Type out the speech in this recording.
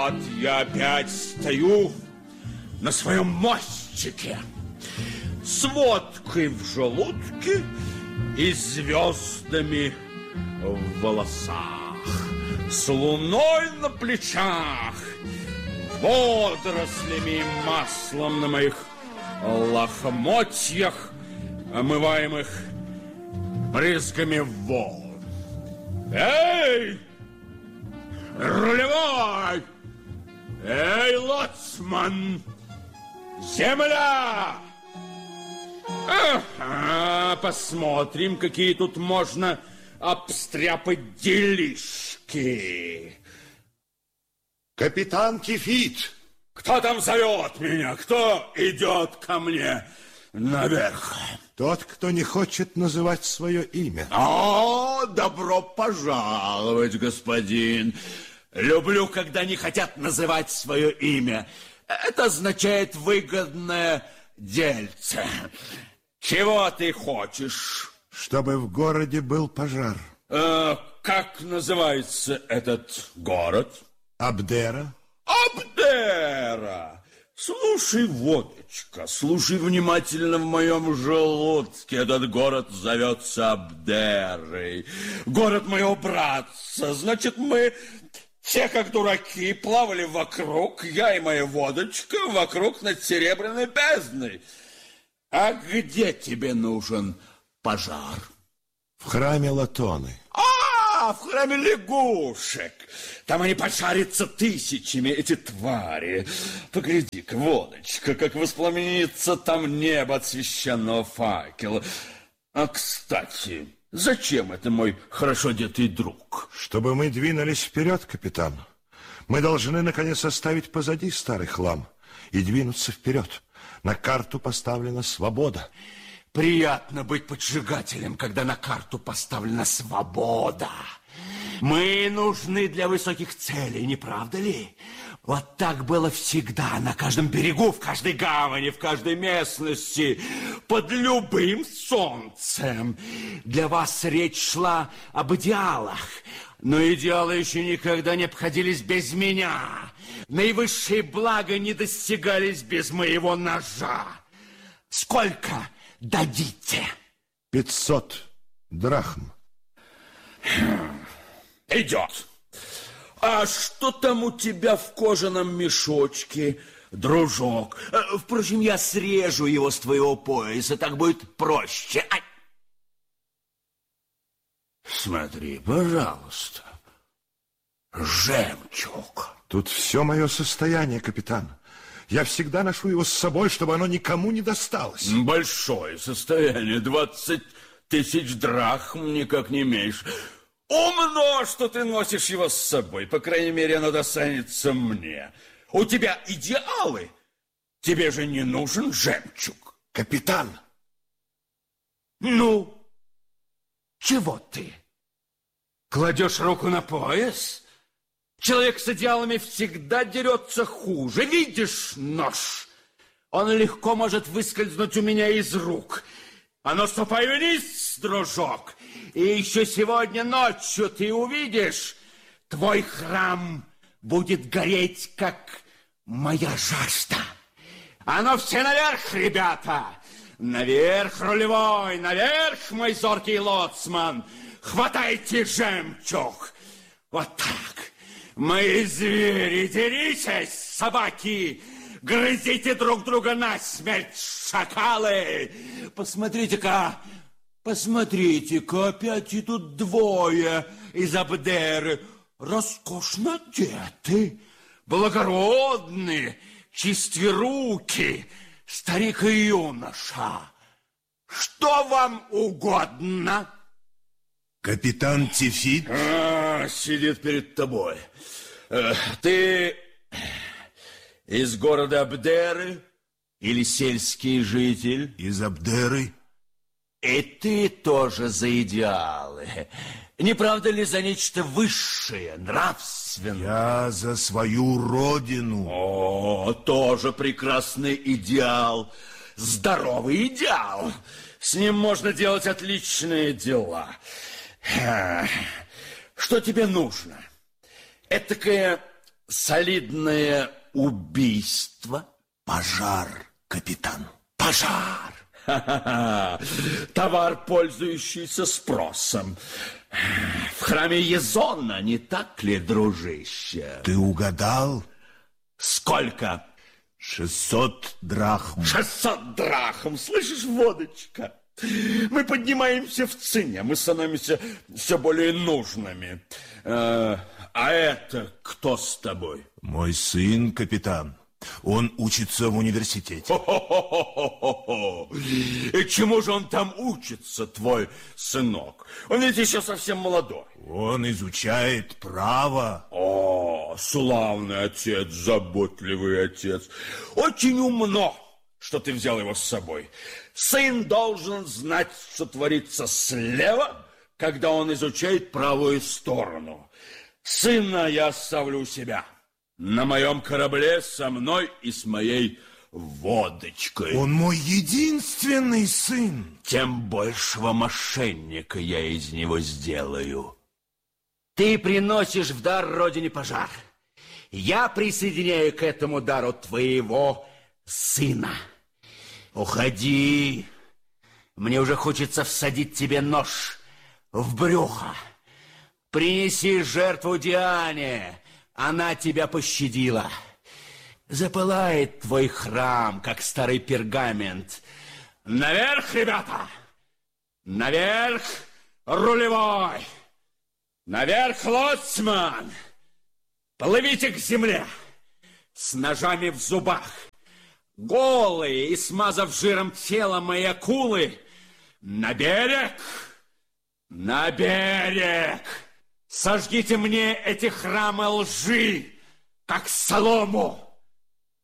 Вот я опять стою на своем мостике с водкой в желудке и звездами в волосах, с луной на плечах, водорослями и маслом на моих лохмотьях, омываемых брызгами волн. Эй, рулевой! Эй, лоцман! Земля! Посмотрим, какие тут можно обстряпать делишки. Капитан Кефит! Кто там зовет меня? Кто идет ко мне наверх? Тот, кто не хочет называть свое имя. О, добро пожаловать, господин. Люблю, когда не хотят называть свое имя. Это означает выгодное дельце. Чего ты хочешь? Чтобы в городе был пожар. Как называется этот город? Абдера. Абдера! Слушай, водочка, слушай внимательно в моем желудке. Этот город зовется Абдерой. Город моего братца. Значит, мы все, как дураки, плавали вокруг, я и моя водочка, вокруг над Серебряной бездной. А где тебе нужен пожар? В храме Латоны. В храме лягушек. Там они пожарятся тысячами, эти твари. Погляди-ка, водочка, как воспламенится там небо от священного факела. А, кстати, зачем это мой хорошо одетый друг? Чтобы мы двинулись вперед, капитан. Мы должны, наконец, оставить позади старый хлам и двинуться вперед. На карту поставлена свобода. Приятно быть поджигателем, когда на карту поставлена свобода. Мы нужны для высоких целей, не правда ли? Вот так было всегда, на каждом берегу, в каждой гавани, в каждой местности, под любым солнцем. Для вас речь шла об идеалах, но идеалы еще никогда не обходились без меня. Наивысшие блага не достигались без моего ножа. Сколько дадите? 500 драхм. Идет. А что там у тебя в кожаном мешочке, дружок? Впрочем, я срежу его с твоего пояса, так будет проще. Ай! Смотри, пожалуйста, жемчуг. Тут все мое состояние, капитан. Я всегда ношу его с собой, чтобы оно никому не досталось. Большое состояние, 20 тысяч драхм никак не имеешь. Умно, что ты носишь его с собой. По крайней мере, оно достанется мне. У тебя идеалы. Тебе же не нужен жемчуг. Капитан! Ну, чего ты? Кладешь руку на пояс? Человек с идеалами всегда дерется хуже. Видишь нож? Он легко может выскользнуть у меня из рук. А ну, ступай вниз, дружок. И еще сегодня ночью ты увидишь, твой храм будет гореть, как моя жажда. А ну, все наверх, ребята! Наверх, рулевой, наверх, мой зоркий лоцман! Хватайте жемчуг! Вот так! Мои звери, деритесь, собаки! Грызите друг друга насмерть, шакалы! Посмотрите-ка, опять и тут двое из Абдеры. Роскошно одеты, благородные, чистые старик и юноша. Что вам угодно? Капитан Тефит? Сидит перед тобой. Ты из города Абдеры или сельский житель? Из Абдеры. И ты тоже за идеалы. Не правда ли за нечто высшее, нравственное? Я за свою родину. О, тоже прекрасный идеал. Здоровый идеал. С ним можно делать отличные дела. Что тебе нужно? Этакое солидное убийство. Пожар, капитан. Пожар. Ха-ха-ха. Товар, пользующийся спросом. В храме Езона, не так ли, дружище? Ты угадал? Сколько? 600 драхм. 600 драхм, слышишь, водочка? Мы поднимаемся в цене, мы становимся все более нужными. А это кто с тобой? Мой сын, капитан. Он учится в университете. И чему же он там учится, твой сынок? Он ведь еще совсем молодой. Он изучает право. О, славный отец, заботливый отец. Очень умно, что ты взял его с собой. Сын должен знать, что творится слева, когда он изучает правую сторону. Сына я оставлю у себя. На моем корабле со мной и с моей водочкой. Он мой единственный сын. Тем большего мошенника я из него сделаю. Ты приносишь в дар родине пожар. Я присоединяю к этому дару твоего сына. Уходи. Мне уже хочется всадить тебе нож в брюхо. Принеси жертву Диане. Она тебя пощадила. Запылает твой храм, как старый пергамент. Наверх, ребята! Наверх, рулевой! Наверх, лоцман! Плывите к земле с ножами в зубах. Голые и смазав жиром тело моей акулы. На берег! На берег! Сожгите мне эти храмы лжи, как солому!